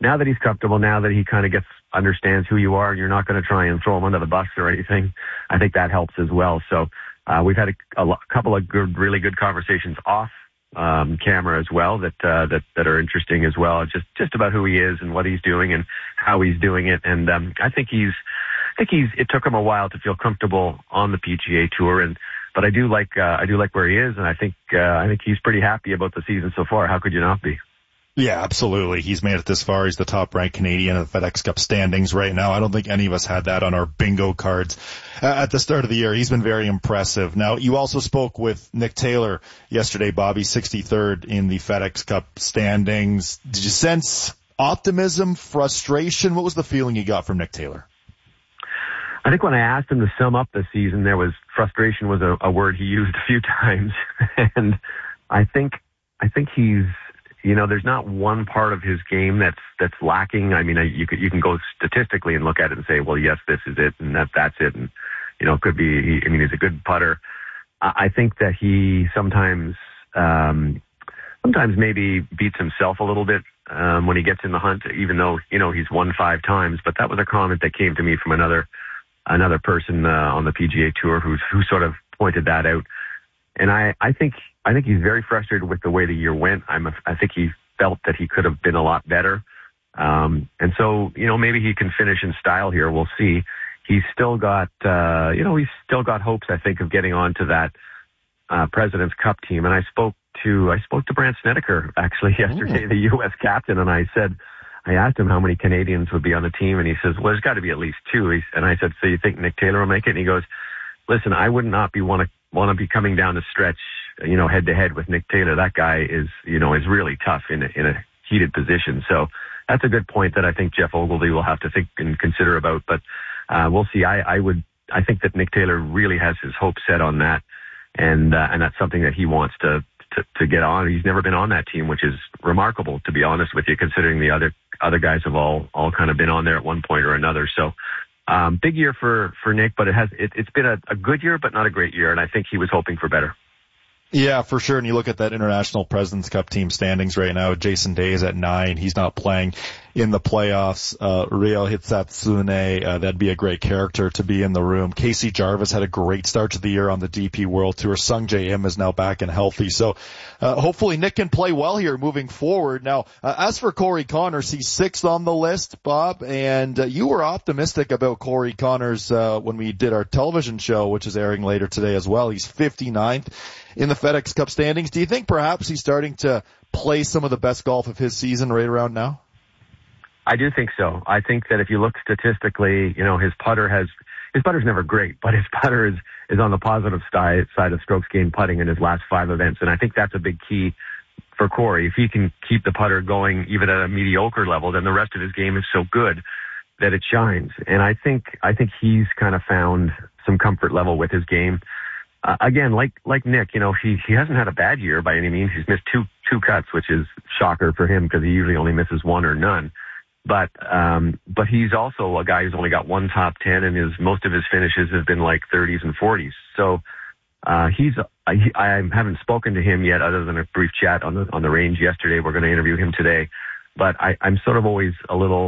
now that he's comfortable, now that he kind of understands who you are, and you're not going to try and throw him under the bus or anything, I think that helps as well. So we've had a couple of really good conversations off camera as well that are interesting as well, just about who he is and what he's doing and how he's doing it. And I think it took him a while to feel comfortable on the PGA Tour, but I do like where he is, and I think he's pretty happy about the season so far. How could you not be? Yeah, absolutely. He's made it this far. He's the top-ranked Canadian in the FedEx Cup standings right now. I don't think any of us had that on our bingo cards at the start of the year. He's been very impressive. Now, you also spoke with Nick Taylor yesterday, Bobby, 63rd in the FedEx Cup standings. Did you sense optimism, frustration? What was the feeling you got from Nick Taylor? I think when I asked him to sum up the season, frustration was a word he used a few times. And I think he's, there's not one part of his game that's lacking. I mean, you can go statistically and look at it and say, well, yes, this is it, and that's it, and it could be. He's a good putter. I think that he sometimes maybe beats himself a little bit when he gets in the hunt, even though he's won 5 times. But that was a comment that came to me from another person on the PGA Tour who sort of pointed that out. And I think he's very frustrated with the way the year went. I think he felt that he could have been a lot better. And so, maybe he can finish in style here. We'll see. He's still got hopes, I think, of getting on to that President's Cup team. And I spoke to Brandt Snedeker actually yesterday, the U.S. captain, and I asked him how many Canadians would be on the team, and he says, well, there's got to be at least 2. And I said, so you think Nick Taylor will make it? And he goes, listen, I would not want to be coming down the stretch, head to head with Nick Taylor. That guy is really tough in a heated position. So that's a good point that I think Jeff Ogilvy will have to think and consider about. But we'll see. I think that Nick Taylor really has his hopes set on that, and that's something that he wants to get on. He's never been on that team, which is remarkable, to be honest with you, considering the other guys have all kind of been on there at one point or another. So big year for Nick, but it's been a good year, but not a great year, and I think he was hoping for better. Yeah, for sure. And you look at that International President's Cup team standings right now. Jason Day is at 9. He's not playing in the playoffs. Ryo Hitsatsune, that'd be a great character to be in the room. Casey Jarvis had a great start to the year on the DP World Tour. Sung Jae Im is now back and healthy. So, hopefully Nick can play well here moving forward. Now, as for Corey Conners, he's 6th on the list, Bob, and you were optimistic about Corey Conners, when we did our television show, which is airing later today as well. He's 59th in the FedEx Cup standings. Do you think perhaps he's starting to play some of the best golf of his season right around now? I do think so. I think that if you look statistically, his putter's never great, but his putter is on the positive side of strokes gained putting in his last 5 events. And I think that's a big key for Corey. If he can keep the putter going even at a mediocre level, then the rest of his game is so good that it shines. And I think he's kind of found some comfort level with his game. Again, like Nick, he hasn't had a bad year by any means. He's missed two cuts, which is shocker for him because he usually only misses 1 or none. But he's also a guy who's only got 1 top 10, and most of his finishes have been like 30s and 40s. So I haven't spoken to him yet, other than a brief chat on the range yesterday. We're going to interview him today, but I'm sort of always a little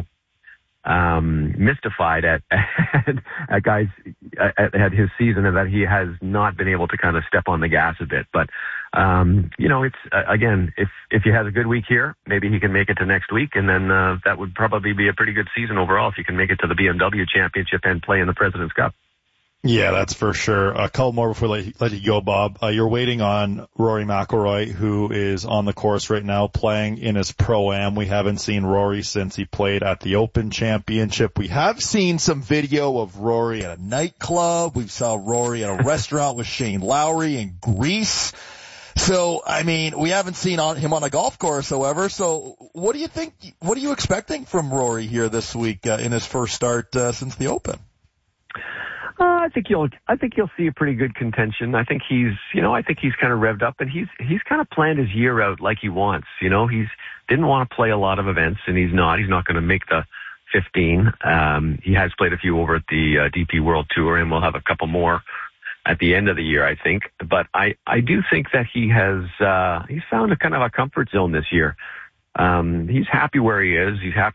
mystified at guys at his season, and that he has not been able to kind of step on the gas a bit. But it's again, if he has a good week here, maybe he can make it to next week, and then that would probably be a pretty good season overall if he can make it to the BMW Championship and play in the President's Cup. Yeah, that's for sure. A couple more before I let you go, Bob. You're waiting on Rory McIlroy, who is on the course right now playing in his Pro-Am. We haven't seen Rory since he played at the Open Championship. We have seen some video of Rory at a nightclub. We saw Rory at a restaurant with Shane Lowry in Greece. So, we haven't seen him on a golf course, however. So, what do you think? What are you expecting from Rory here this week in his first start since the Open? I think you'll see a pretty good contention. I think he's kind of revved up, and he's kind of planned his year out like he wants. He's didn't want to play a lot of events, and he's not going to make the 15. He has played a few over at the DP World Tour, and we'll have a couple more at the end of the year, I think. But I do think that he's found a kind of a comfort zone this year. He's happy where he is. He's happy